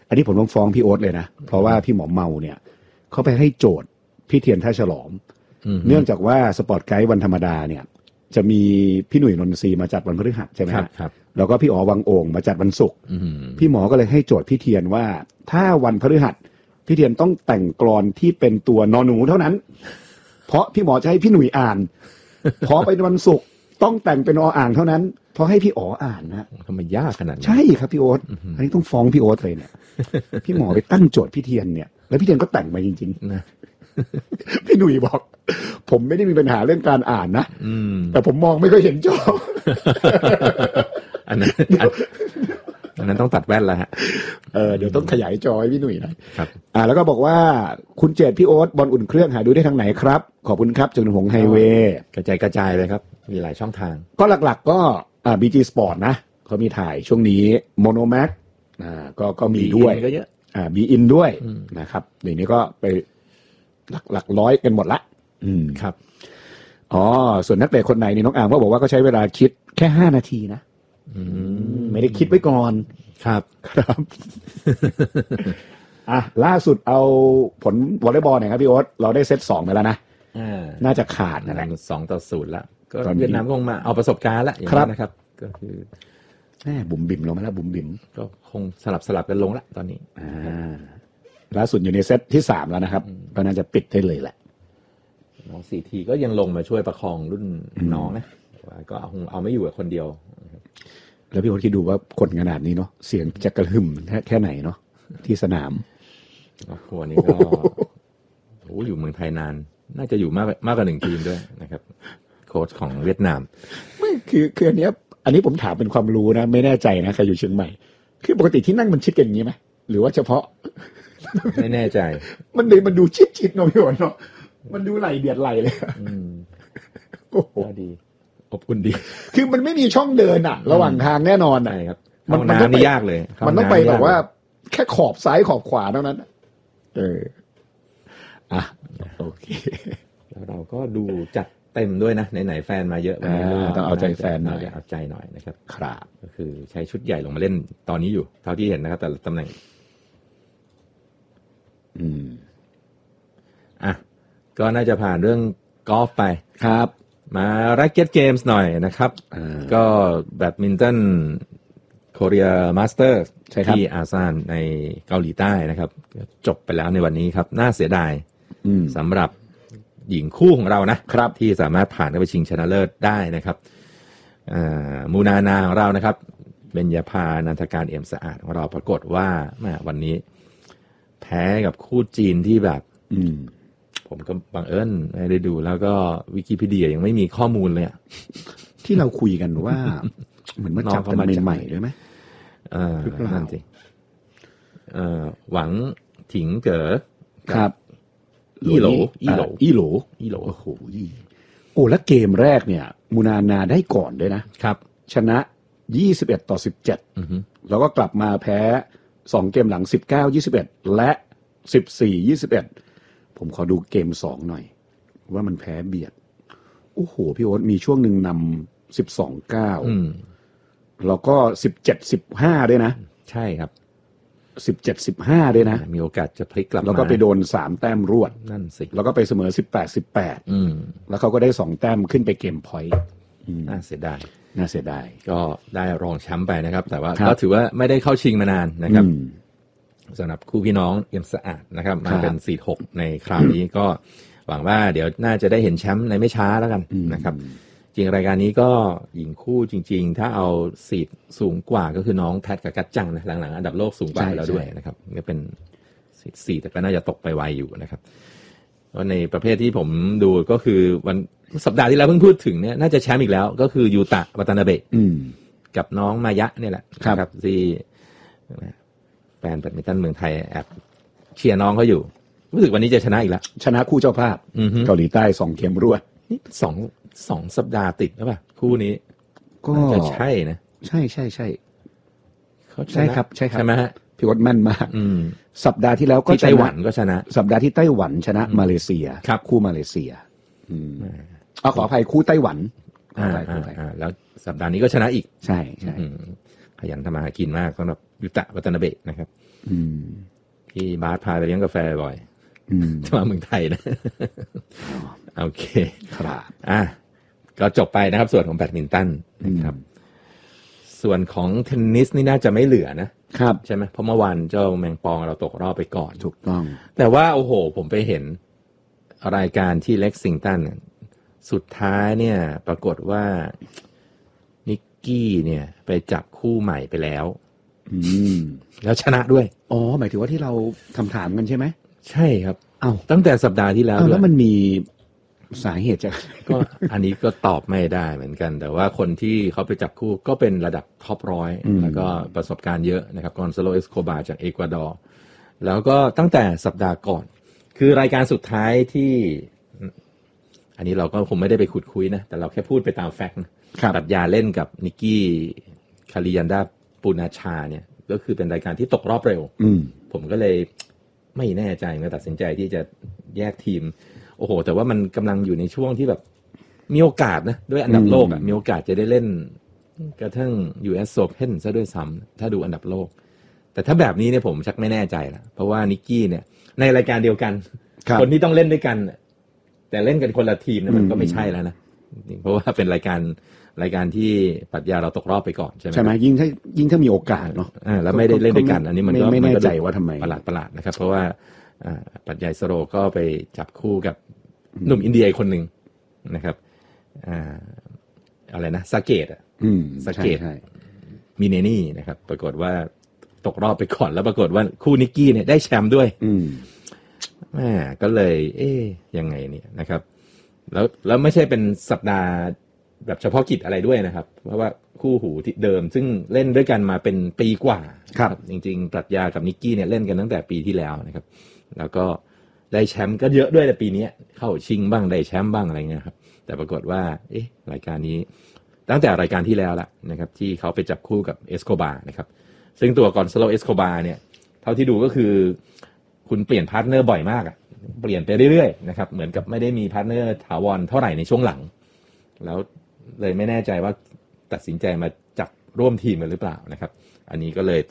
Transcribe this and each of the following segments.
อันนี้ผมต้องฟ้องพี่โอ๊ตเลยนะเพราะว่าพี่หมอเมาเนี่ยเขาไปให้โจทย์พี่เทียนท่าฉลอมเนื่องจากว่าสปอร์ตไกด์วันธรรมดาเนี่ยจะมีพี่หนุ่ยนนทรีมาจัดวันพฤหัสใช่ไหมครับแล้วก็พี่อ๋อวังโอ่งมาจัดวันศุกร์พี่หมอก็เลยให้โจทย์พี่เทียนว่าถ้าวันพฤหัสพี่เทียนต้องแต่งกลอนที่เป็นตัวนอหนูเท่านั้นเพราะพี่หมอจะให้พี่หนุ่ยอ่านพอไปวันศุกร์ต้องแต่งเป็นออ่างเท่านั้นเพราะให้พี่อ๋ออ่านนะทำไมยากขนาดนั้นใช่ครับพี่โอ๊ตอันนี้ต้องฟ้องพี่โอ๊ตเลยเนี่ยพี่หมอไปตั้งโจทย์พี่เทียนเนี่ยแล้วพี่เทียนก็แต่งมาจริงๆนะพี่หนุ่ยบอกผมไม่ได้มีปัญหาเรื่องการอ่านนะแต่ผมมองไม่ค่อยเห็นจออันนั้นต้องตัดแว่นแล้วฮะเดี๋ยวต้องขยายจอให้พี่หนุ่ยนะครับแล้วก็บอกว่าคุณเจตพี่โอ๊ตบอลอุ่นเครื่องหาดูได้ทางไหนครับขอบคุณครับจากหงไฮเวย์กระจายเลยครับมีหลายช่องทางก็หลักๆก็BG Sport นะเขามีถ่ายช่วงนี้ Monomax ก็มีด้วยก็เยอะ BIN ด้วยนะครับเดี๋ยวนี้ก็ไปหลักร้อยกันหมดละครับส่วนนักเตะคนไหนนี่น้องอ่างก็บอกว่าก็ใช้เวลาคิดแค่5นาทีนะไม่ได้คิดไว้ก่อนครับล่าสุดเอาผลวอลเลย์บอลหน่อยครับพี่โอ๊ตเราได้เซต2ไปแล้วนะน่าจะขาดนั่นแหละ 2-0แล้วก็เวียดนามคงมาเอาประสบการณ์ละอย่างนี้นะครับก็คือบุ๋มบิ่มลงมาแล้วบุ๋มบิ่มก็คงสลับกันลงละตอนนี้ล่าสุดอยู่ในเซตที่3แล้วนะครับก็น่าจะปิดได้เลยแหละน้อง4ทีก็ยังลงมาช่วยประคองรุ่นน้องนะก็คงเอาไม่อยู่กับคนเดียวแล้วพี่โอ๊ตคิดดูว่าคนขนาดนี้เนาะเสียงจะกระหึ่มแค่ไหนเนาะที่สนามวันนี้ก็อยู่เมืองไทยนานน่าจะอยู่มากกว่า1ทีมด้วยนะครับโค้ชของเวียดนามไม่คืออันนี้ผมถามเป็นความรู้นะไม่แน่ใจนะใครอยู่เชียงใหม่คือปกติที่นั่งมันชิดกันอย่างนี้ไหมหรือว่าเฉพาะไม่แน่ใจมันดูชิดเนาะพี่โอ๊ตเนาะมันดูไหลเบียดไหลเลยโอ้โหดีอบอุ่นดีคือมันไม่มีช่องเดินระหว่างทางแน่นอนครับมันต้องไปยากเลยมันต้องไปแบบว่าแค่ขอบซ้ายขอบขวาเท่านั้นโอเคแล้วเราก็ดูจัดเต็มด้วยนะไหนๆแฟนมาเยอะต้องเอาใจแฟนหน่อยเอาใจหน่อยนะครับครับก็คือใช้ชุดใหญ่ลงมาเล่นตอนนี้อยู่เท่าที่เห็นนะครับแต่ละตำแหน่งก็น่าจะผ่านเรื่องกอล์ฟไปครับมา Racket Games หน่อยนะครับก็แบดมินตันโคเรียมาสเตอร์ที่อาซานในเกาหลีใต้นะครับจบไปแล้วในวันนี้ครับน่าเสียดายสำหรับหญิงคู่ของเรานะครับที่สามารถผ่านเข้าไปชิงชนะเลิศได้นะครับมูนานาของเรานะครับเบญญาภานันทการเอี่ยมสะอาดของเราปรากฏว่าวันนี้แพ้กับคู่จีนที่แบบผมก็บังเอิญได้ดูแล้วก็วิกิพีเดียยังไม่มีข้อมูลเลยที่เราคุยกันว่าเหมือนมาจับกันใหม่ๆด้วยไหมนั่นสิหวังถิงเก๋อครับอีโหลโอ้โหแล้วเกมแรกเนี่ยมูนานาได้ก่อนด้วยนะครับชนะ21-17แล้วก็กลับมาแพ้2เกมหลัง19-21และ14-21ผมขอดูเกม2หน่อยว่ามันแพ้เบียดโอ้โหพี่โอ๊ตมีช่วงหนึ่งนำ12-9แล้วก็17-15ด้วยนะใช่ครับ 17-15ด้วยนะมีโอกาสจะพลิกกลับมาแล้วก็ไปโดน3แต้มรวดนั่นสิแล้วก็ไปเสมอ18-18แล้วเขาก็ได้2แต้มขึ้นไปเกมพอยต์น่าเสียดายก็ได้รองแชมป์ไปนะครับแต่ว่าก็ถือว่าไม่ได้เข้าชิงมานานนะครับสำหรับคู่พี่น้องเอี่ยมสะอาดนะครับมาเป็น4-6ในคราวนี้ก็หวังว่าเดี๋ยวน่าจะได้เห็นแชมป์ในไม่ช้าแล้วกันนะครับจริงรายการนี้ก็หญิงคู่จริงๆถ้าเอาซีดสูงกว่าก็คือน้องแพทกับกัจจังนะหลังๆอันดับโลกสูงกว่าแล้วด้วยนะครับก็เป็นซีดแต่ก็น่าจะตกไปไวอยู่นะครับว่าในประเภทที่ผมดูก็คือวันสัปดาห์ที่แล้วเพิ่งพูดถึงเนี่ยน่าจะแชมป์อีกแล้วก็คือยูตะวัตานาเบะกับน้องมายะเนี่ยแหละครับที่แฟนแบดมินตันเมืองไทยแอบเชียร์น้องเขาอยู่รู้สึกวันนี้จะชนะอีกแล้วชนะคู่เจ้าภาพเกาหลีใต้2เกมรวดนี่2สัปดาห์ติดหรือเปล่าคู่นี้ก็จะใช่นะใช่เขาใช่ครับใช่ไหมฮะพี่วัดแม่นมากสัปดาห์ที่แล้วก็ไต้หวันก็ชนะสัปดาห์ที่ไต้หวันชนะมาเลเซียคู่มาเลเซียขออภัยคู่ไต้หวันแล้วสัปดาห์นี้ก็ชนะอีกใช่ขยันทำมาหากินมากสำหรับยุตะวัตนาเบะนะครับที่บาสพาไปเลี้ยงกาแฟบ่อยจะมาเมืองไทยนะโอเคครับก็จบไปนะครับส่วนของแบดมินตันนะครับส่วนของเทนนิสนี่น่าจะไม่เหลือนะครับใช่ไหมเพราะเมื่อวานเจ้าแมงปองเราตกรอบไปก่อนถูกต้องแต่ว่าโอ้โหผมไปเห็นรายการที่เล็กซิงตันสุดท้ายเนี่ยปรากฏว่านิกกี้เนี่ยไปจับคู่ใหม่ไปแล้วแล้วชนะด้วยอ๋อหมายถึงว่าที่เราถามกันใช่ไหมใช่ครับตั้งแต่สัปดาห์ที่แล้วแล้วมันมีสาเหตุจากก็อันนี้ก็ตอบไม่ได้เหมือนกันแต่ว่าคนที่เขาไปจับคู่ก็เป็นระดับท็อป100แล้วก็ประสบการณ์เยอะนะครับกอนซาโล เอสโคบาร์จากเอกวาดอร์แล้วก็ตั้งแต่สัปดาห์ก่อนคือรายการสุดท้ายที่อันนี้เราก็คงไม่ได้ไปขุดคุยนะแต่เราแค่พูดไปตามแฟกต์ปรัชญาเล่นกับนิกกี้คาริยันดาปูนาชาเนี่ยก็คือเป็นรายการที่ตกรอบเร็วผมก็เลยไม่แน่ใจก็ตัดสินใจที่จะแยกทีมโอ้โหแต่ว่ามันกำลังอยู่ในช่วงที่แบบมีโอกาสนะด้วยอันดับโลกมีโอกาสจะได้เล่นกระทั่ง US Open ซะด้วยซ้ำถ้าดูอันดับโลกแต่ถ้าแบบนี้เนี่ยผมชักไม่แน่ใจละเพราะว่านิกกี้เนี่ยในรายการเดียวกัน คนที่ต้องเล่นด้วยกันแต่เล่นกันคนละทีมเนี่ยมันก็ไม่ใช่แล้วนะเพราะว่าเป็นรายการที่ปรัชญาเราตกรอบไปก่อนใช่ไหมใช่ไหมยิ่งถ้ามีโอกาสเนาะแล้วไม่ได้เล่นด้วยกันอันนี้มันก็ไม่แน่ใจว่าทำไมประหลาดนะครับเพราะว่าปรัชญาสโรก็ไปจับคู่กับหนุ่มอินเดียคนหนึ่งนะครับอะไรนะซาเกตซาเกตมิเนนี่นะครับปรากฏว่าตกรอบไปก่อนแล้วปรากฏว่าคู่นิกกี้เนี่ยได้แชมป์ด้วยก็เลยยังไงเนี่ยนะครับแล้วไม่ใช่เป็นสัปดาห์แบบเฉพาะกิจอะไรด้วยนะครับเพราะว่าคู่หูที่เดิมซึ่งเล่นด้วยกันมาเป็นปีกว่าครับจริงๆปรัชญากับนิกกี้เนี่ยเล่นกันตั้งแต่ปีที่แล้วนะครับแล้วก็ได้แชมป์ก็เยอะด้วยในปีนี้เข้าชิงบ้างได้แชมป์บ้างอะไรเงี้ยครับแต่ปรากฏว่ารายการนี้ตั้งแต่รายการที่แล้วละนะครับที่เขาไปจับคู่กับเอสโคบาร์นะครับซึ่งตัวกอนซาโล เอสโคบาร์เนี่ยเท่าที่ดูก็คือคุณเปลี่ยนพาร์ทเนอร์บ่อยมากเปลี่ยนไปเรื่อยๆนะครับเหมือนกับไม่ได้มีพาร์ทเนอร์ถาวรเท่าไหร่ในช่วงหลังแล้วเลยไม่แน่ใจว่าตัดสินใจมาจับร่วมทีมกันหรือเปล่านะครับอันนี้ก็เลย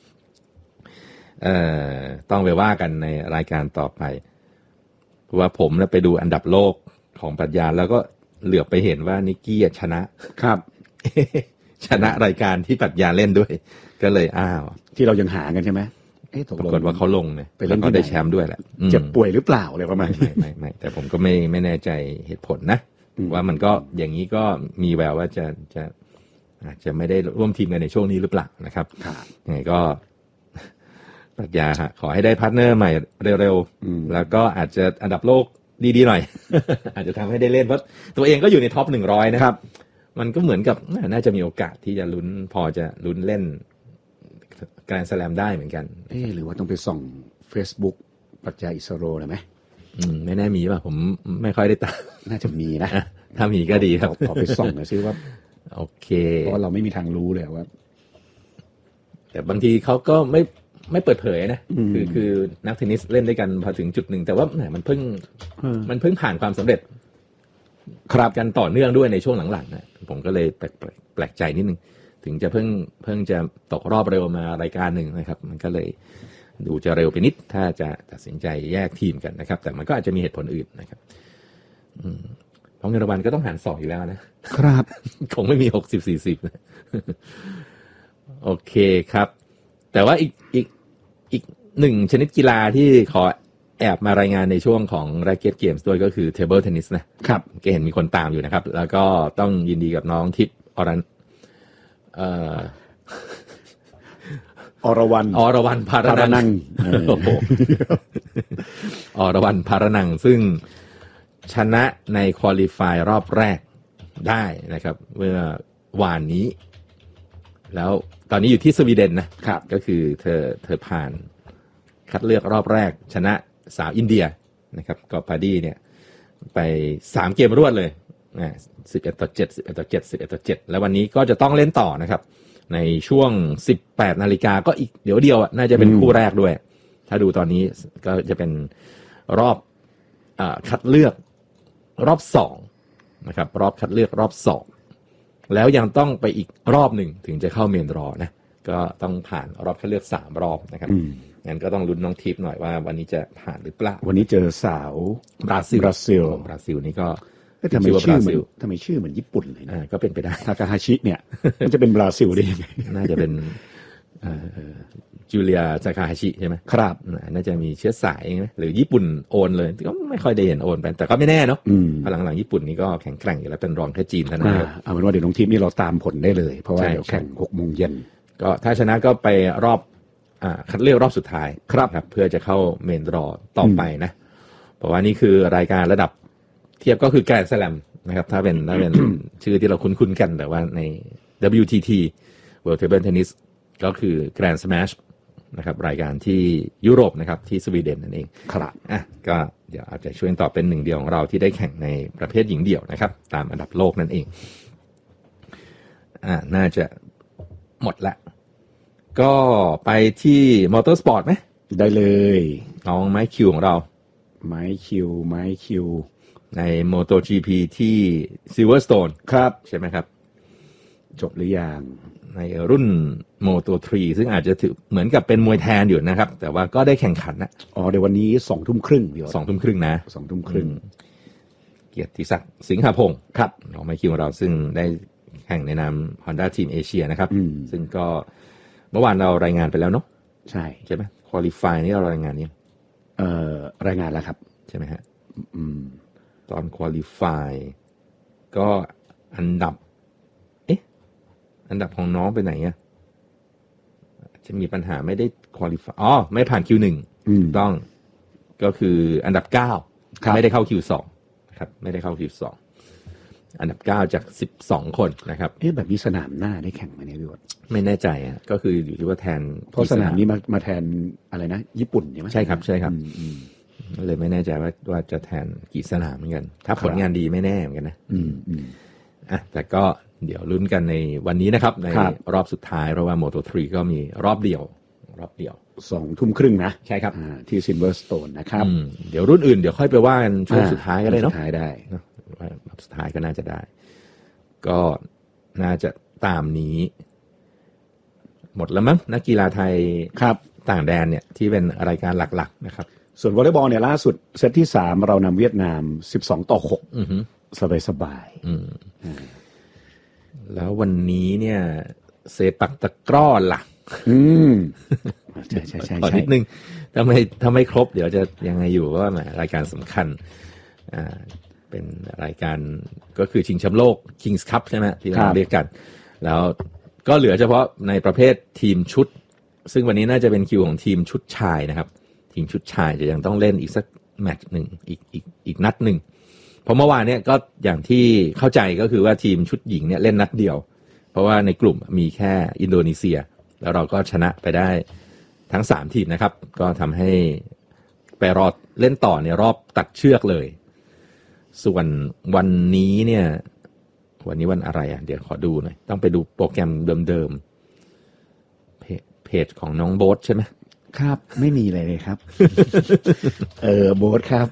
ต้องไปว่ากันในรายการต่อไปเพราะว่าผมไปดูอันดับโลกของปรัชญาแล้วก็เหลือบไปเห็นว่านิกกี้ชนะครับ ชนะรายการที่ปรัชญาเล่นด้วยก็เลยที่เรายังหากันใช่ไหมปรากฏว่าเขาลงเนี่ยไปเล่นก็ได้แชมป์ด้วยแหละเจ็บป่วยหรือเปล่าอะไรประมาณไม่แต่ผมก็ไม่แน่ใจเหตุผลนะว่ามันก็อย่างนี้ก็มีแววว่าอาจจะไม่ได้ร่วมทีมกันในช่วงนี้หรือเปล่านะครับยังไงก็ปรัชญาขอให้ได้พาร์ทเนอร์ใหม่เร็วๆแล้วก็อาจจะอันดับโลกดีๆหน่อย อาจจะทำให้ได้เล่นเพราะตัวเองก็อยู่ในท็อป100นะครับมันก็เหมือนกับน่าจะมีโอกาสที่จะลุ้นพอจะลุ้นเล่นแกรนด์สแลมได้เหมือนกันหรือว่าต้องไปส่อง Facebook ปรัชญาอิสโรเลยไหมไม่แน่มีป่ะผมไม่ค่อยได้ตามน่าจะมีนะถ้ามีก็ดีครับขอไปส่องหน่อยซิว่าโอเคเพราะเราไม่มีทางรู้เลยว่าแต่บางทีเขาก็ไม่เปิดเผยนะคือนักเทนนิสเล่นด้วยกันพอถึงจุดหนึ่งแต่ว่ามันเพิ่งผ่านความสำเร็จครับกันต่อเนื่องด้วยในช่วงหลังๆนะผมก็เลยแปลกใจนิดนึงถึงจะเพิ่งจะตกรอบเร็วมารายการหนึ่งนะครับมันก็เลยดูจะเร็วไปนิดถ้าจะตัดสินใจแยกทีมกันนะครับแต่มันก็อาจจะมีเหตุผลอื่นนะครับเพราะเงินรางวัลก็ต้องหาร2อยู่แล้วนะครับคงไม่มี60-40นะโอเคครับแต่ว่าอีกหนึ่งชนิดกีฬาที่ขอแอบมารายงานในช่วงของ Racket Games ด้วยก็คือ Table Tennis นะครับก็เห็นมีคนตามอยู่นะครับแล้วก็ต้องยินดีกับน้องทิพย์อรวรรณภารนังอรวรรณภารนังซึ่งชนะในควอลิฟายรอบแรกได้นะครับเมื่อวานนี้แล้วตอนนี้อยู่ที่สวีเดนนะครับก็คือเธอผ่านคัดเลือกรอบแรกชนะสาวอินเดียนะครับกอปาดีเนี่ยไป3เกมรวดเลย11-7 11-7 11-7แล้ววันนี้ก็จะต้องเล่นต่อนะครับในช่วง 18 นาฬิกาก็อีกเดี๋ยวเดียวน่าจะเป็นคู่แรกด้วยถ้าดูตอนนี้ก็จะเป็นรอบคัดเลือกรอบ2นะครับรอบคัดเลือกรอบ2แล้วยังต้องไปอีกรอบหนึ่งถึงจะเข้าเมนรอนะก็ต้องผ่านรอบคัดเลือก3รอบนะครับงั้นก็ต้องลุ้นน้องทิพย์หน่อยว่าวันนี้จะผ่านหรือเปล่าวันนี้เจอสาวบราซิลนี่ก็ทำไมชื่อเหมือนญี่ปุ่นเลยนะก็เป็นไปได้ทาคาฮาชิเนี่ยมันจะเป็นบราซิลได้ยังไงน่าจะเป็นจูเลียซาคาฮาชิใช่ไหมครับน่าจะมีเชื้อสายไหมหรือญี่ปุ่นโอนเลยก็ไม่ค่อยได้เห็นโอนไปแต่ก็ไม่แน่เนาะหลังๆญี่ปุ่นนี่ก็แข็งแกร่งอยู่แล้วเป็นรองแค่จีนเท่านั้นเอาเป็นว่าเดี๋ยวน้องทีมนี่เราตามผลได้เลยเพราะว่าเดี๋ยวแข่ง 18:00 น. ก็ถ้าชนะก็ไปรอบคัดเลือกรอบสุดท้ายครับเพื่อจะเข้าเมนดรอต่อไปนะเพราะว่านี่คือรายการระดับเทียบก็คือแกรนด์สแลมนะครับถ้าเป็นชื่อที่เราคุ้นๆกันแต่ว่าใน WTT World Table Tennis ก็คือ Grand Smash นะครับรายการที่ยุโรปนะครับที่สวีเดนนั่นเองครับก็เดี๋ยวอาจจะช่วยตอบเป็นหนึ่งเดียวของเราที่ได้แข่งในประเภทหญิงเดี่ยวนะครับตามอันดับโลกนั่นเองน่าจะหมดละก็ไปที่มอเตอร์สปอร์ตไหมได้เลยน้องไม้คิวของเราไม้คิวใน MotoGP ที่ Silverstone ครับใช่ไหมครับจบหรือยังในรุ่น Moto3 ซึ่งอาจจะถือเหมือนกับเป็นมวยแทนอยู่นะครับแต่ว่าก็ได้แข่งขันนะเดี๋ยววันนี้ 20:30 พี่20:30นะ 20:30 เกียรติศักดิ์สิงหพงศ์ครับน้องไม้คิวของเราซึ่งได้แข่งในนาม Honda Team Asia นะครับซึ่งก็เมื่อวานเรารายงานไปแล้วเนาะใช่ไหม Qualify นี่เรารายงานยังรายงานแล้วครับใช่ไหมฮะตอน Qualify ก็อันดับของน้องไปไหนอ่ะจะมีปัญหาไม่ได้ Qualify ไม่ผ่าน Q1 ต้องก็คืออันดับ9ไม่ได้เข้า Q2 นะครับไม่ได้เข้า Q2 อันดับ9จาก12คนนะครับแบบนี้สนามหน้าได้แข่งไหมเนี่ยพี่วอดไม่แน่ใจอ่ะก็คืออยู่ที่ว่าแทนเพราะสนามนี้มาแทนอะไรนะญี่ปุ่นใช่ไหมใช่ครับเลยไม่แน่ใจว่าจะแทนกี่สนามเหมือนกันถ้าผลงานดีไม่แน่เหมือนกันนะแต่ก็เดี๋ยวลุ้นกันในวันนี้นะครับในรอบสุดท้ายเพราะว่า Moto3 ก็มีรอบเดียว 20:30นะใช่ครับที่ Silverstone นะครับเดี๋ยวรุ่นอื่นเดี๋ยวค่อยไปว่ากันช่วงสุดท้ายก็ได้เนาะสุดท้ายได้รอบสุดท้ายก็น่าจะได้ก็น่าจะตามนี้หมดแล้วมั้งนักกีฬาไทยต่างแดนเนี่ยที่เป็นรายการหลักๆนะครับส่วนวอลเลย์บอลเนี่ยล่าสุดเซตที่3เรานำเวียดนาม12-6สบายแล้ววันนี้เนี่ยเซปักตะกร้อล่ะใช่ขอนิดนึงถ้าไม่ครบเดี๋ยวจะยังไงอยู่ว่ารายการสำคัญเป็นรายการก็คือชิงแชมป์โลก Kings Cup ใช่ไหมที่เราเรียกกันแล้วก็เหลือเฉพาะในประเภททีมชุดซึ่งวันนี้น่าจะเป็นคิวของทีมชุดชายนะครับทีมชุดชายจะยังต้องเล่นอีกสักแมตช์หนึ่งอีกนัดหนึ่งเพราะเมื่อวานเนี่ยก็อย่างที่เข้าใจก็คือว่าทีมชุดหญิงเนี่ยเล่นนัดเดียวเพราะว่าในกลุ่มมีแค่อินโดนีเซียแล้วเราก็ชนะไปได้ทั้ง3ทีมนะครับก็ทำให้ไปรอเล่นต่อในรอบตัดเชือกเลยส่วนวันนี้เนี่ยวันนี้วันอะไรเดี๋ยวขอดูหน่อยต้องไปดูโปรแกรมเดิมเพจของน้องโบ๊ทใช่ไหมครับไม่มีอะไรเลยครับโบ๊ทครับ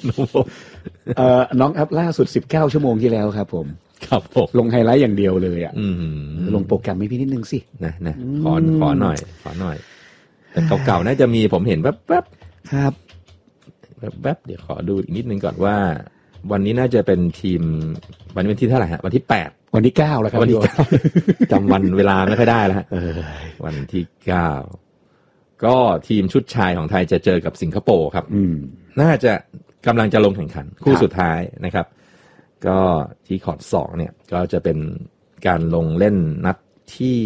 น้องอัพล่าสุด19 ชั่วโมงที่แล้วครับผมลงไฮไลท์อย่างเดียวเลยลงโปรแกรมให้พี่นิดนึงสินะขอหน่อยแต่เก่าๆน่าจะมีผมเห็นแวบๆครับแวบๆเดี๋ยวขอดูอีกนิดนึงก่อนว่าวันนี้น่าจะเป็นทีมวันนี้เป็นที่เท่าไหร่ฮะวันที่8 วันที่9แล้วครับวันที่9จำวันเวลาไม่ค่อยได้แล้วฮะวันที่9ก็ทีมชุดชายของไทยจะเจอกับสิงคโปร์ครับน่าจะกำลังจะลงแข่งขันคู่สุดท้ายนะครับก็ที่คอร์ต2เนี่ยก็จะเป็นการลงเล่นนัดที่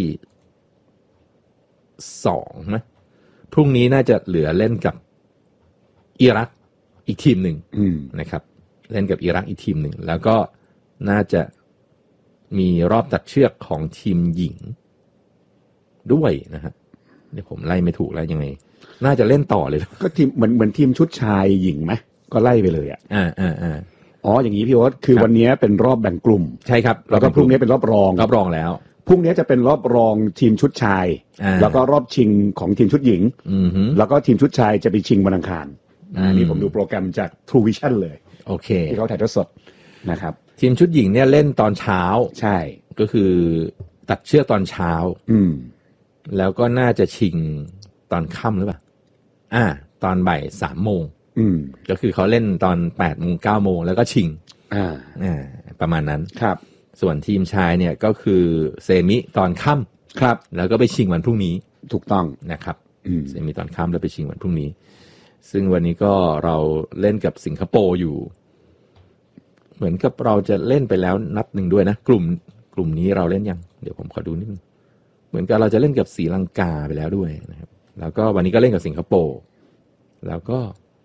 2นะพรุ่งนี้น่าจะเหลือเล่นกับอิรักอีกทีมหนึ่งนะครับเล่นกับอิรักอีกทีมหนึ่งแล้วก็น่าจะมีรอบตัดเชือกของทีมหญิงด้วยนะฮะเดี๋ยวผมไล่ไม่ถูกแล้วยังไงน่าจะเล่นต่อเลยก็ทีมเหมือนทีมชุดชายหญิงไหมก็ไล่ไปเลยอย่างนี้พี่โอ๊ตคือวันนี้เป็นรอบแบ่งกลุ่มใช่ครับแล้วก็พรุ่งนี้เป็นรอบรองแล้วพรุ่งนี้จะเป็นรอบรองทีมชุดชายแล้วก็รอบชิงของทีมชุดหญิงแล้วก็ทีมชุดชายจะไปชิงวันอังคารนี่ผมดูโปรแกรมจาก True Vision เลยโอเคที่เขาถ่ายทอดสดนะครับทีมชุดหญิงเนี่ยเล่นตอนเช้าใช่ก็คือตัดเชือกตอนเช้าแล้วก็น่าจะชิงตอนค่ำหรือเปล่าตอนบ่าย3 โมงก็คือเขาเล่นตอน8 โมง 9 โมงแล้วก็ชิงประมาณนั้นครับส่วนทีมชายเนี่ยก็คือเซมิตอนค่ำครับแล้วก็ไปชิงวันพรุ่งนี้ถูกต้องนะครับเซมิตอนค่ำแล้วไปชิงวันพรุ่งนี้ซึ่งวันนี้ก็เราเล่นกับสิงคโปร์อยู่เหมือนกับเราจะเล่นไปแล้วนัดหนึ่งด้วยนะกลุ่มนี้เราเล่นยังเดี๋ยวผมขอดูนิดนึงเหมือนกับเราจะเล่นกับศรีลังกาไปแล้วด้วยนะครับแล้วก็วันนี้ก็เล่นกับสิงคโปร์แล้วก็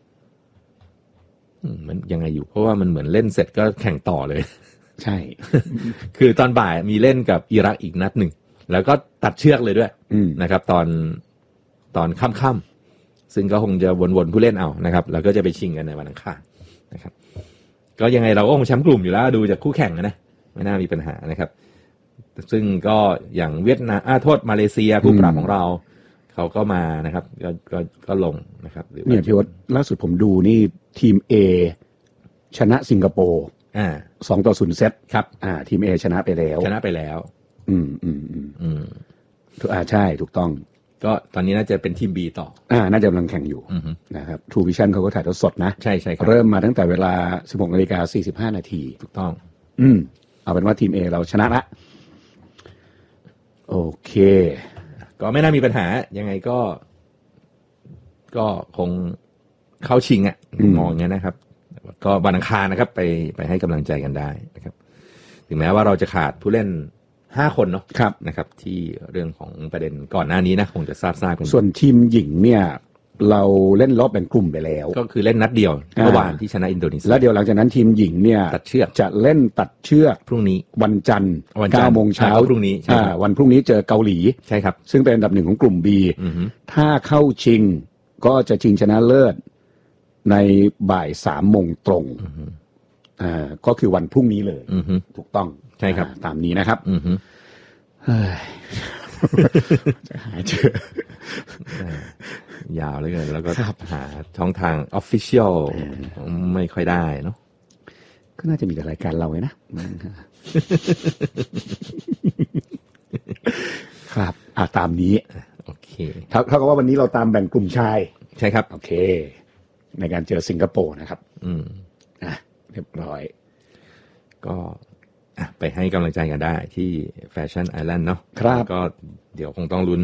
มันยังไงอยู่เพราะว่ามันเหมือนเล่นเสร็จก็แข่งต่อเลยใช่คือตอนบ่ายมีเล่นกับอิรักอีกนัดหนึ่งแล้วก็ตัดเชือกเลยด้วยนะครับตอนค่ำๆซึ่งก็คงจะวนๆผู้เล่นเอานะครับแล้วก็จะไปชิงกันในวันอังคารนะครับก็ยังไงเราก็คงแชมป์กลุ่มอยู่แล้วดูจากคู่แข่งนะไม่น่ามีปัญหานะครับซึ่งก็อย่างเวียดนามโทษมาเลเซียคู่ปรับของเราเขาก็มานะครับก็ลงนะครับเนี่ยพี่วศล่าสุดผมดูนี่ทีม A ชนะสิงคโปร์2-0เซตครับทีม A ชนะไปแล้วใช่ถูกต้องก็ตอนนี้น่าจะเป็นทีม B ต่อน่าจะกำลังแข่งอยู่นะครับ True Vision เขาก็ถ่ายทอดสดนะใช่ครับเริ่มมาตั้งแต่เวลา 16:45 น. ถูกต้องเอาเป็นว่าทีม A เราชนะละโอเคก็ไม่น่ามีปัญหายังไงก็คงเข้าชิงมองอย่างนี้นะครับก็วันอังคารนะครับไปให้กำลังใจกันได้นะครับถึงแม้ว่าเราจะขาดผู้เล่น5 คนเนาะนะครับที่เรื่องของประเด็นก่อนหน้านี้นะคงจะทราบกันส่วนทีมหญิงเนี่ยเราเล่นรอบแบ่งกลุ่มไปแล้วก็คือเล่นนัดเดียวเมื่อวานที่ชนะอินโดนีเซียแล้วเดี๋ยวหลังจากนั้นทีมหญิงเนี่ยตัดเชือกจะเล่นตัดเชือกพรุ่งนี้วันจันทร์ 9 โมงเช้าพรุ่งนี้วันพรุ่งนี้เจอเกาหลีใช่ครับซึ่งเป็นอันดับ1ของกลุ่ม B ถ้าเข้าชิงก็จะชิงชนะเลิศในบ่าย 3 โมงตรงก็คือวันพรุ่งนี้เลยถูกต้องใช่ครับตามนี้นะครับจะหาเจอยาวเลยแล้วก็หาช่องทาง Official ไม่ค่อยได้เนาะก็น่าจะมีแต่รายการเราไงนะครับตามนี้โอเคเท่ากับว่าวันนี้เราตามแบ่งกลุ่มชายใช่ครับโอเคในการเจอสิงคโปร์นะครับเรียบร้อยก็ไปให้กำลังใจกันได้ที่แฟชั่นไอแลนด์เนาะครับก็เดี๋ยวคงต้องลุ้น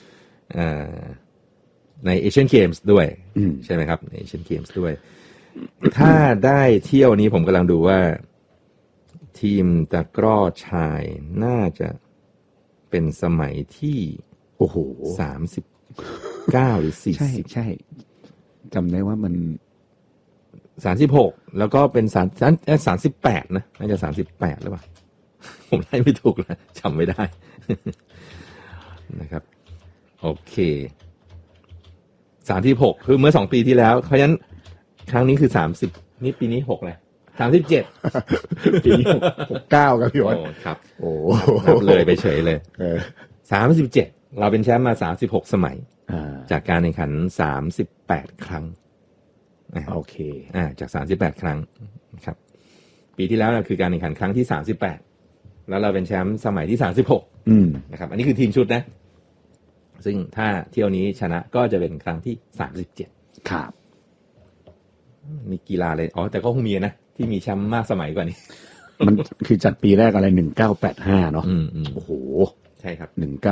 ในเอเชียนเกมส์ด้วยใช่ไหมครับในเอเชียนเกมส์ด้วยถ้าได้เที่ยวนี้ผมกำลังดูว่าทีมตะกร้อชายน่าจะเป็นสมัยที่39หรือ40 ใช่จำได้ว่ามัน 36แล้วก็เป็น38นะน่าจะ38หรือเปล่าผมไล่ไม่ถูกแล้วจำไม่ได้นะครับโอเค36คือเมื่อ2 ปีที่แล้วเพราะฉะนั้นครั้งนี้คือ30นี่ปีนี้6เลย37 ปีนี้69ครับพี่วศครับนับเลยไปเฉยเลย37เราเป็นแชมป์มา36 สมัยจากการแข่งขัน38 ครั้งโอเคจาก38 ครั้งครับปีที่แล้วคือการแข่งขันครั้งที่38แล้วเราเป็นแชมป์สมัยที่36นะครับอันนี้คือทีมชุดนะซึ่งถ้าเที่ยวนี้ชนะก็จะเป็นครั้งที่37 ครับมีกีฬาเลยแต่ก็คงมีนะที่มีแชมป์มากสมัยกว่านี้มันคือจัดปีแรกอะไร1985เนาะโอ้โหใช่ครับ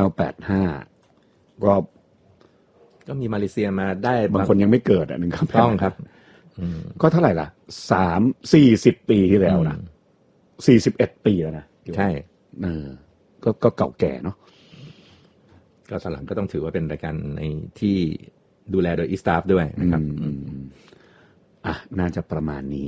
1985 ก็มีมาเลเซียมาได้บางคนยังไม่เกิด 1985ต้องครับก็เท่าไหร่ล่ะ40 ปีที่แล้วนะ41 ปีแล้วนะใช่ก็เก่าแก่เนาะก็สลังก็ต้องถือว่าเป็นรายการในที่ดูแลโดยอีสตาฟด้วยนะครับน่าจะประมาณนี้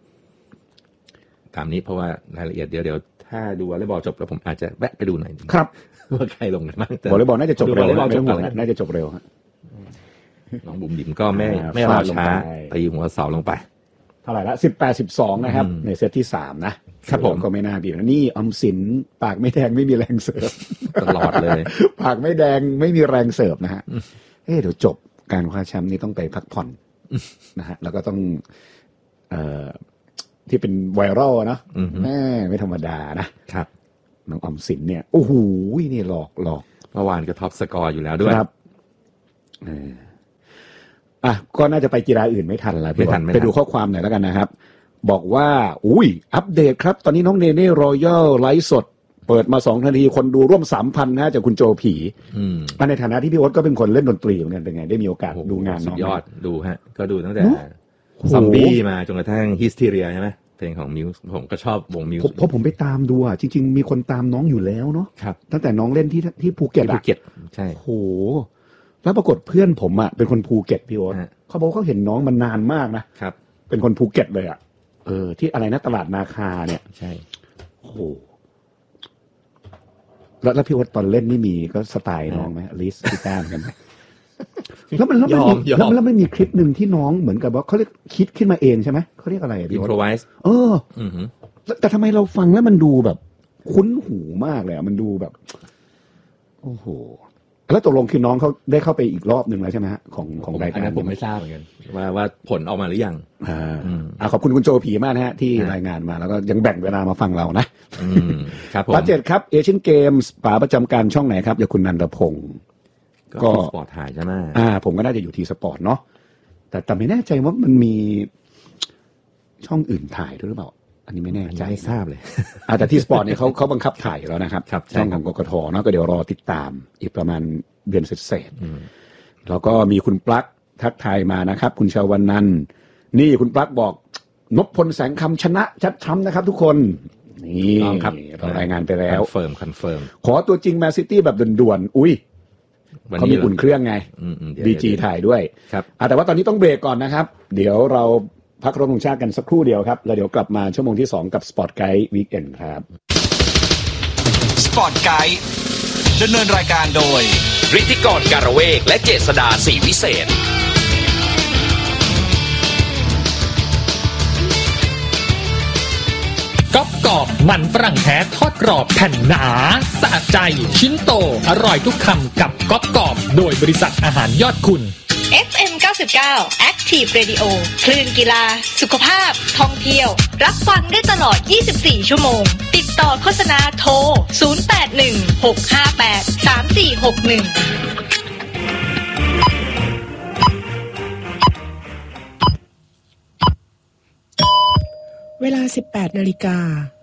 ตามนี้เพราะว่ารายละเอียดเดี๋ยวถ้าดูวอลเลย์บอลจบแล้วผมอาจจะแวะไปดูหน่อยครับว่าใครลงกันบ้างวอลเลย์บอลน่าจะจบเร็วน่าจะจบเร็วฮะน้องบุ๋มบิ่มก็ไม่รอช้าตีหัวเสาลงไปเท่าไหร่ละ18-12นะครับในเซตที่3นะครับผมก็ไม่น่าบีบนี่ออมสินปากไม่แดงไม่มีแรงเสิร์ฟตลอดเลยปากไม่แดงไม่มีแรงเสิร์ฟนะฮะเดี๋ยวจบการคว้าแชมป์นี้ต้องไปพักผ่อนนะฮะแล้วก็ต้องที่เป็นไวรัลเนาะไม่ธรรมดานะครับน้องออมสินเนี่ยโอ้โหนี่หลอกเมื่อวานก็ท็อปสกอร์อยู่แล้วด้วยครับก็น่าจะไปกีฬาอื่นไม่ทันแล้วไปดูข้อความหน่อยแล้วกันนะครับบอกว่าอัปเดตครับตอนนี้น้องเนเน่รอยัลไลฟ์สดเปิดมา2 นาทีคนดูร่วม 3,000 นะจากคุณโจผีในฐานะที่พี่โอ๊ตก็เป็นคนเล่นดนตรีเหมือนกันเป็นไงได้มีโอกาสดูงานน้องยอดดูฮะก็ดูตั้งแต่ซอมบี้มาจนกระทั่งฮิสทีเรียใช่ไหมเพลงของมิวส์ผมก็ชอบวงมิวส์เพราะผมไปตามดูจริงๆมีคนตามน้องอยู่แล้วเนาะตั้งแต่น้องเล่นที่ภูเก็ตใช่โหแล้วปรากฏเพื่อนผมเป็นคนภูเก็ตพี่โอ๊ตเขาบอกเขาเห็นน้องมานานมากนะครับเป็นคนภูเก็ตเลยที่อะไรนะตลาดนาคาเนี่ยใช่โอ้โหแล้วพี่โอ๊ตตอนเล่นนี่มีก็สไตล์น้องไหมลิสกีตาร์กันแล้วมันมีคลิปหนึ่งที่น้องเหมือนกับว่าเขาเรียกคิดขึ้นมาเองใช่ไหมเขาเรียกอะไรพี่โอ๊ต improvise แต่ทำไมเราฟังแล้วมันดูแบบคุ้นหูมากเลยมันดูแบบโอ้โหแล้วตกลงคือน้องเขาได้เข้าไปอีกรอบหนึ่งแล้วใช่ไหมฮะของรายการผมไม่ทราบเหมือนกันว่าผลออกมาหรือยังขอบคุณคุณโจผีมากนะฮะที่รายงานมาแล้วก็ยังแบ่งเวลามาฟังเรานะครับผม7ครับเอเชียนเกมส์ป๋าประจำการช่องไหนครับอย่างคุณนันทพงศ์ก็สปอร์ตถ่ายใช่ไหมผมก็น่าจะอยู่ที่สปอร์ตเนาะแต่ไม่แน่ใจว่ามันมีช่องอื่นถ่ายด้วยหรือเปล่าอันนี้ไม่แน่ใจไม่ทราบเลยแต่ที่สปอร์ตเนี่ยเขาบังคับถ่ายแล้วนะครับช่องของกกท.เนาะก็เดี๋ยวรอติดตามอีกประมาณเดือนเศษๆแล้วก็มีคุณปลั๊กทักทายมานะครับคุณชาววันนันนี่คุณปลั๊กบอกนพพลแสงคำชนะชัดช้ำนะครับทุกคนนี่ครับเรารายงานไปแล้วคอนเฟิร์มขอตัวจริงแมนซิตี้แบบด่วนๆเขามีอุ่นเครื่องไงBG ถ่ายด้วยแต่ว่าตอนนี้ต้องเบรกก่อนนะครับเดี๋ยวเราพักรบธงชาติกันสักครู่เดียวครับแล้วเดี๋ยวกลับมาชั่วโมงที่2กับ Sport Guide Weekend ครับ Sport Guide ดำเนินรายการโดยฤทธิกรการเวกและเจษฎาศรีวิเศษก๊อบกรอบมันฝรั่งแท้ทอดกรอบแผ่นหนาสะใจชิ้นโตอร่อยทุกคำกับก๊อบกรอบโดยบริษัทอาหารยอดคุณ FM 99 Active Radio คลื่นกีฬาสุขภาพท่องเที่ยวรับฟังได้ตลอด24ชั่วโมงติดต่อโฆษณาโทร0816583461เวลา 18:00 น